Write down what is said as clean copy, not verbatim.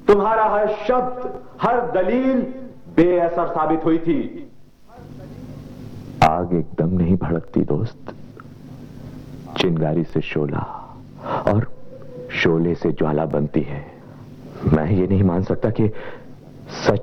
तुम्हारा हर शब्द, हर दलील बेअसर साबित हुई थी। आग एकदम नहीं भड़कती दोस्त, चिंगारी से शोला और शोले से ज्वाला बनती है। मैं ये नहीं मान सकता कि सच